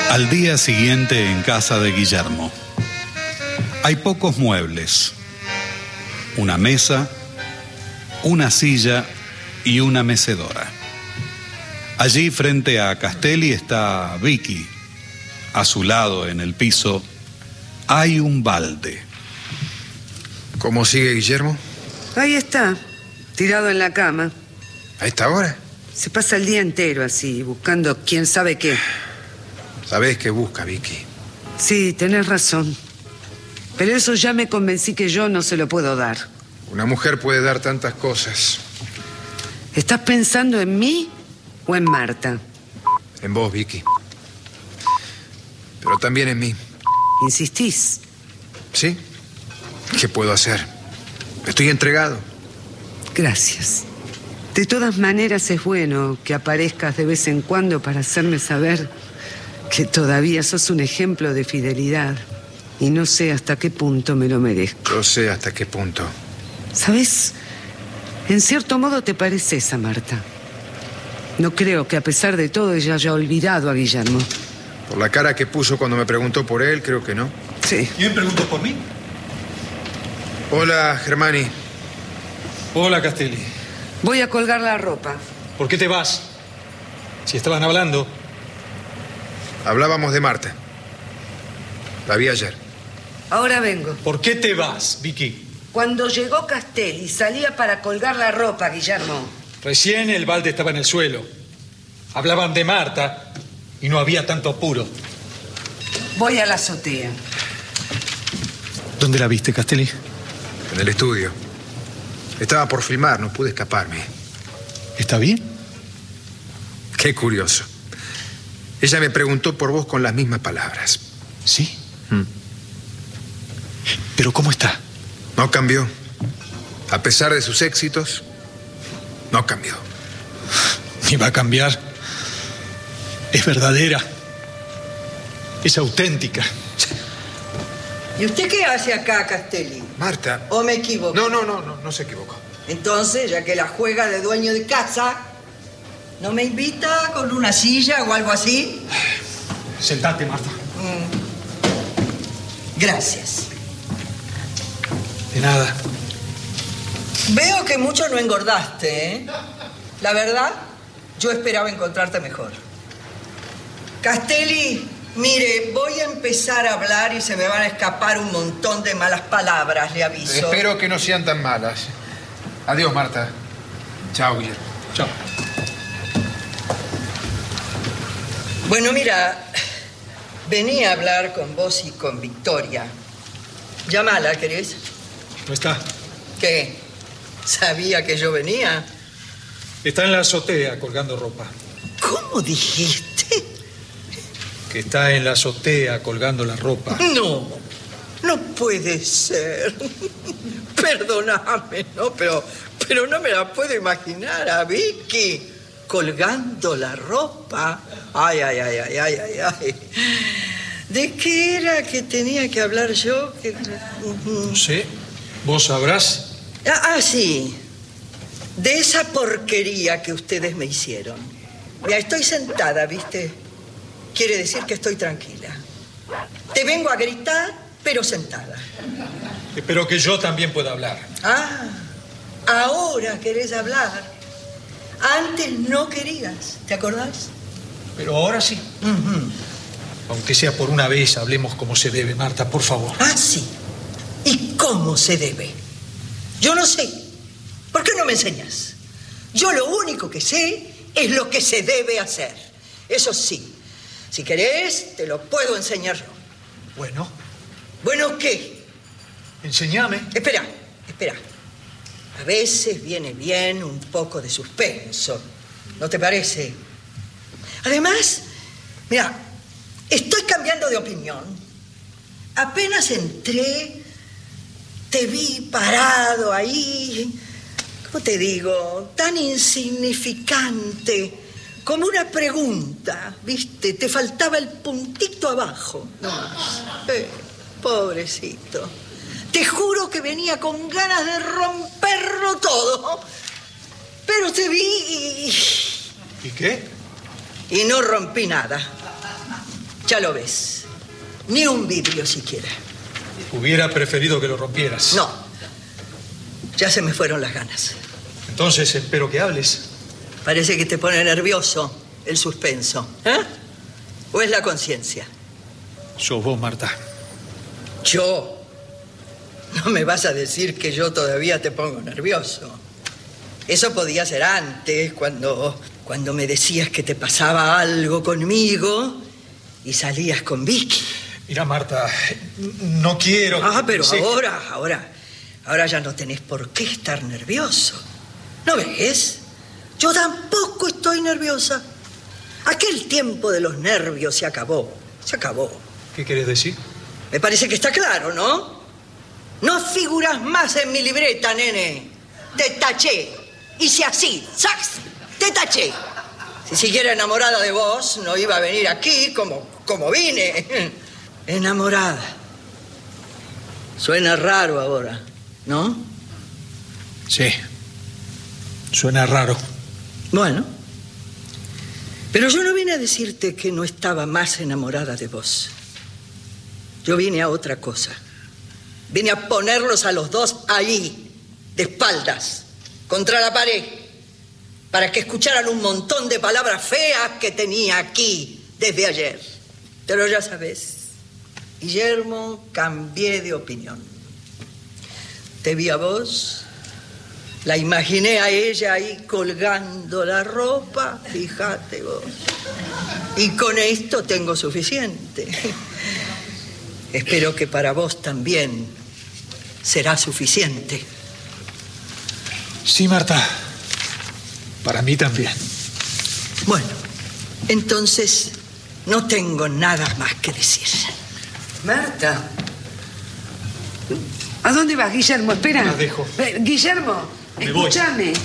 Al día siguiente en casa de Guillermo. Hay pocos muebles. Una mesa, una silla y una mecedora. Allí frente a Castelli está Vicky. A su lado en el piso hay un balde. ¿Cómo sigue Guillermo? Ahí está, tirado en la cama. ¿A esta hora? Se pasa el día entero así, buscando quién sabe qué. ¿Sabés qué busca, Vicky? Sí, tenés razón. Pero eso ya me convencí que yo no se lo puedo dar. Una mujer puede dar tantas cosas. ¿Estás pensando en mí o en Marta? En vos, Vicky. Pero también en mí. ¿Insistís? ¿Sí? ¿Qué puedo hacer? Estoy entregado. Gracias. De todas maneras es bueno que aparezcas de vez en cuando para hacerme saber que todavía sos un ejemplo de fidelidad. Y no sé hasta qué punto me lo merezco. Yo sé hasta qué punto. ¿Sabes? En cierto modo te pareces a Marta. No creo que a pesar de todo ella haya olvidado a Guillermo. Por la cara que puso cuando me preguntó por él, creo que no. Sí. ¿Quién preguntó por mí? Hola, Germani. Hola, Castelli. Voy a colgar la ropa. ¿Por qué te vas? Si estaban hablando. Hablábamos de Marta. La vi ayer. Ahora vengo. ¿Por qué te vas, Vicky? Cuando llegó Castelli, salía para colgar la ropa, Guillermo. Recién el balde estaba en el suelo. Hablaban de Marta y no había tanto apuro. Voy a la azotea. ¿Dónde la viste, Castelli? En el estudio. Estaba por filmar, no pude escaparme. ¿Está bien? Qué curioso. Ella me preguntó por vos con las mismas palabras. ¿Sí? ¿Pero cómo está? No cambió. A pesar de sus éxitos, no cambió. Ni va a cambiar. Es verdadera. Es auténtica. ¿Y usted qué hace acá, Castelli? Marta. ¿O me equivoco? No se equivocó. Entonces, ya que la juega de dueño de casa, ¿no me invita con una silla o algo así? Sentate, Marta. Gracias. De nada. Veo que mucho no engordaste, ¿eh? La verdad, yo esperaba encontrarte mejor. Castelli, mire, voy a empezar a hablar y se me van a escapar un montón de malas palabras, le aviso. Espero que no sean tan malas. Adiós, Marta. Chao, Guillermo. Chao. Bueno, mira, venía a hablar con vos y con Victoria. Llámala, ¿querés? ¿No está? ¿Qué? ¿Sabía que yo venía? Está en la azotea colgando ropa. ¿Cómo dijiste? Que está en la azotea colgando la ropa. No puede ser. Perdóname, ¿no? Pero no me la puedo imaginar a Vicky colgando la ropa. Ay. ¿De qué era que tenía que hablar yo? No sé. ¿Vos sabrás? Sí. De esa porquería que ustedes me hicieron. Ya estoy sentada, ¿viste? Quiere decir que estoy tranquila. Te vengo a gritar, pero sentada. Espero que yo también pueda hablar. Ahora querés hablar. Antes no querías, ¿te acordás? Pero ahora sí. Aunque sea por una vez, hablemos como se debe, Marta, por favor. Sí. ¿Y cómo se debe? Yo no sé. ¿Por qué no me enseñas? Yo lo único que sé es lo que se debe hacer. Eso sí, si querés, te lo puedo enseñar yo. Bueno. ¿Bueno qué? Enséñame. Espera. A veces viene bien un poco de suspenso. ¿No te parece? Además, mira, estoy cambiando de opinión. Apenas entré, te vi parado ahí, ¿cómo te digo? Tan insignificante, como una pregunta, ¿viste? Te faltaba el puntito abajo. No más. Pobrecito. Te juro que venía con ganas de romperlo todo. Pero te vi ¿Y qué? y no rompí nada. Ya lo ves. Ni un vidrio siquiera. Hubiera preferido que lo rompieras. No. Ya se me fueron las ganas. Entonces espero que hables. Parece que te pone nervioso el suspenso. ¿Eh? ¿O es la conciencia? Sos vos, Marta. ¿Yo? No me vas a decir que yo todavía te pongo nervioso. Eso podía ser antes, cuando me decías que te pasaba algo conmigo y salías con Vicky. Mira, Marta, no quiero... Pero sí. ahora ya no tenés por qué estar nervioso. ¿No ves? Yo tampoco estoy nerviosa. Aquel tiempo de los nervios se acabó. Se acabó. ¿Qué querés decir? Me parece que está claro, ¿no? No figuras más en mi libreta, nene. Te taché. Hice así, ¡sax! Te taché. Si siguiera enamorada de vos, no iba a venir aquí como vine. Enamorada. Suena raro ahora, ¿no? Sí. Suena raro. Bueno. Pero yo no vine a decirte que no estaba más enamorada de vos. Yo vine a otra cosa. Vine a ponerlos a los dos ahí, de espaldas, contra la pared, para que escucharan un montón de palabras feas que tenía aquí desde ayer. Pero ya sabes, Guillermo, cambié de opinión. Te vi a vos, la imaginé a ella ahí colgando la ropa, fíjate vos. Y con esto tengo suficiente. Espero que para vos también será suficiente. Sí, Marta. Para mí también. Bueno, entonces no tengo nada más que decir. Marta. ¿A dónde vas, Guillermo? Espera. La dejo. Guillermo, Me voy. escúchame.